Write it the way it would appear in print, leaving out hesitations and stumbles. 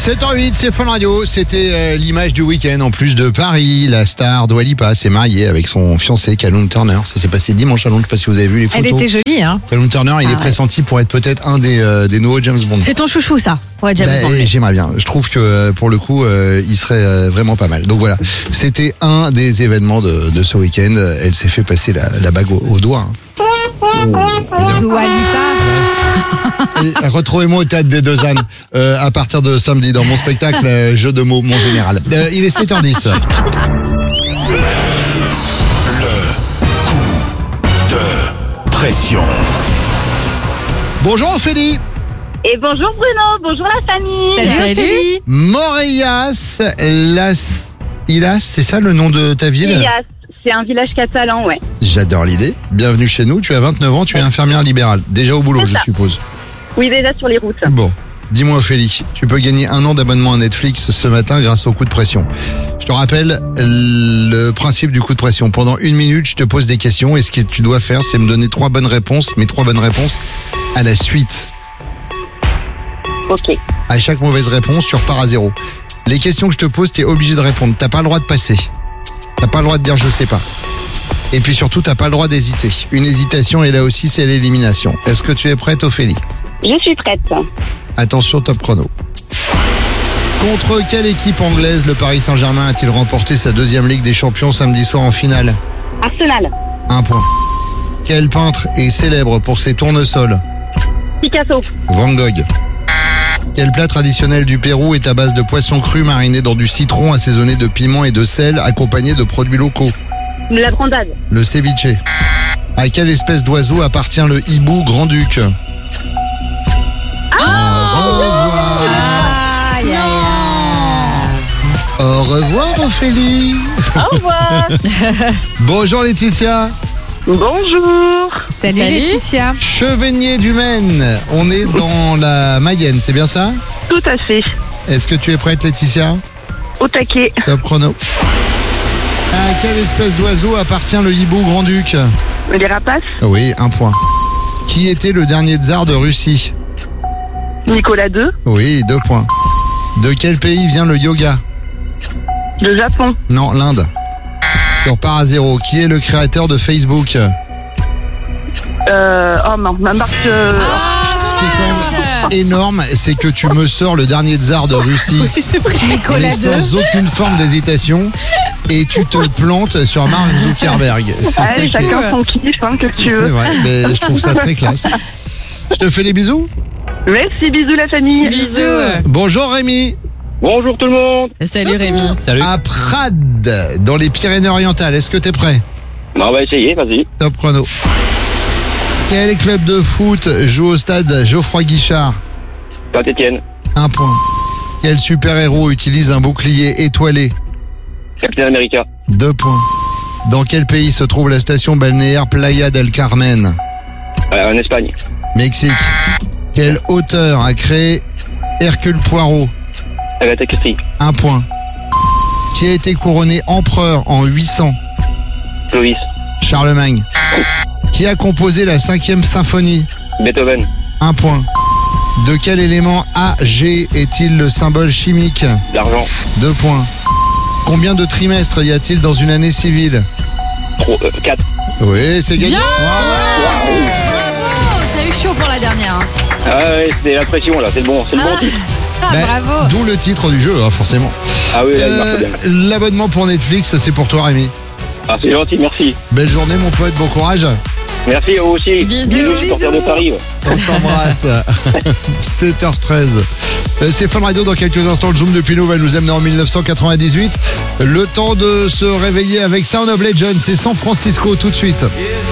7h08, c'est Fun Radio. C'était l'image du week-end. En plus de Paris, la star Dua Lipa s'est mariée avec son fiancé Callum Turner. Ça s'est passé dimanche à Londres. Je ne sais pas si vous avez vu les photos. Elle était jolie, hein. Callum Turner, il est pressenti pour être peut-être un des nouveaux James Bond. C'est ton chouchou, ça, ouais, James Bond. J'aimerais bien. Je trouve que pour le coup, il serait vraiment pas mal. Donc voilà, c'était un des événements de ce week-end. Elle s'est fait passer la bague au doigt. Dua Lipa. Retrouvez-moi au Théâtre des Deux Ânes à partir de samedi dans mon spectacle Jeu de mots, mon général. Il est 7h10. Le coup de pression. Bonjour Ophélie. Et bonjour Bruno, bonjour la famille. Salut Ophélie. Morellas, Ilas, c'est ça le nom de ta ville? Ilas, c'est un village catalan, ouais. J'adore l'idée. Bienvenue chez nous. Tu as 29 ans, tu es infirmière libérale. Déjà au boulot, C'est je ça. suppose. Oui, déjà sur les routes. Bon, dis-moi Ophélie, tu peux gagner 1 an d'abonnement à Netflix ce matin grâce au coup de pression. Je te rappelle le principe du coup de pression. Pendant 1 minute, je te pose des questions et ce que tu dois faire, c'est me donner 3 bonnes réponses, mes 3 bonnes réponses à la suite. Ok. À chaque mauvaise réponse, tu repars à 0. Les questions que je te pose, t'es obligé de répondre. T'as pas le droit de passer. T'as pas le droit de dire je sais pas. Et puis surtout, t'as pas le droit d'hésiter. Une hésitation, et là aussi, c'est l'élimination. Est-ce que tu es prête, Ophélie? Je suis prête. Attention, top chrono. Contre quelle équipe anglaise le Paris Saint-Germain a-t-il remporté sa 2e Ligue des Champions samedi soir en finale? Arsenal. 1 point. Quel peintre est célèbre pour ses tournesols? Picasso. Van Gogh. Quel plat traditionnel du Pérou est à base de poisson cru mariné dans du citron assaisonné de piment et de sel accompagné de produits locaux? La brandade. Le ceviche. À quelle espèce d'oiseau appartient le hibou grand-duc? Au revoir. Aïe, aïe, aïe. Au revoir Ophélie. Au revoir. Bonjour Laetitia. Bonjour. Salut Laetitia. Chevenier du Maine. On est dans la Mayenne, c'est bien ça? Tout à fait. Est-ce que tu es prête Laetitia? Au taquet. Top chrono. À quelle espèce d'oiseau appartient le hibou grand-duc? Les rapaces. Oui, 1 point. Qui était le dernier tsar de Russie? Nicolas II. Oui, 2 points. De quel pays vient le yoga? Le Japon. Non, l'Inde. Tu repars à 0. Qui est le créateur de Facebook? Oh non, ma marque. Ce qui est quand même énorme, c'est que tu me sors le dernier tsar de Russie. C'est vrai. Nicolas Mais sans II. aucune forme d'hésitation. Et tu te plantes sur Mark Zuckerberg. C'est ça qui est- Chacun son kiff, hein, que tu C'est veux. vrai, mais je trouve ça très classe. Je te fais des bisous. Merci, bisous la famille. Bisous. Bonjour Rémi. Bonjour tout le monde. Salut Rémi. Salut. À Prades, dans les Pyrénées-Orientales. Est-ce que t'es prêt? On va essayer, vas-y. Top chrono. Quel club de foot joue au stade Geoffroy Guichard? Saint-Etienne. 1 point. Quel super-héros utilise un bouclier étoilé? Captain America. 2 points. Dans quel pays se trouve la station balnéaire Playa del Carmen? En Espagne. Mexique. Quel auteur a créé Hercule Poirot? Agatha Christie. 1 point. Qui a été couronné empereur en 800? Clovis. Charlemagne. Qui a composé la 5e symphonie? Beethoven. 1 point. De quel élément Ag est-il le symbole chimique? L'argent. 2 points. Combien de trimestres y a-t-il dans une année civile? 4. Oui, c'est gagné. Bravo. T'as eu chaud pour la dernière. Hein. Ah ouais, c'était la pression là, c'est le bon titre. Ben, Bravo. D'où le titre du jeu, hein, forcément. Ah oui, là, il marche bien. L'abonnement pour Netflix, c'est pour toi, Rémi. Ah, c'est gentil, merci. Belle journée, mon pote, bon courage. Merci à vous aussi. Bisous, supporters de Paris. Ouais. On t'embrasse. 7h13. C'est Fun Radio dans quelques instants. Le Zoom de Pinot va nous amener en 1998. Le temps de se réveiller avec Sound of Legend. C'est San Francisco tout de suite.